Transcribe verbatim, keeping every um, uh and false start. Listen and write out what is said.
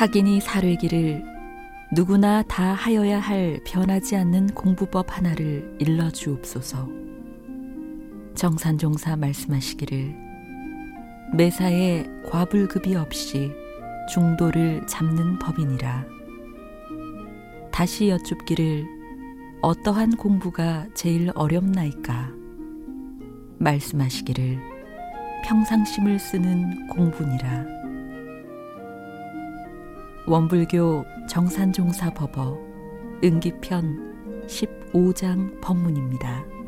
학인이 사례기를 누구나 다 하여야 할 변하지 않는 공부법 하나를 일러주옵소서. 정산종사 말씀하시기를 매사에 과불급이 없이 중도를 잡는 법이니라. 다시 여쭙기를 어떠한 공부가 제일 어렵나이까? 말씀하시기를 평상심을 쓰는 공부니라. 원불교 정산종사 법어 응기편 십오 장 법문입니다.